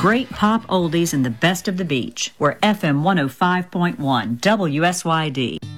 Great pop oldies and the best of the beach. We're FM 105.1 WSYD.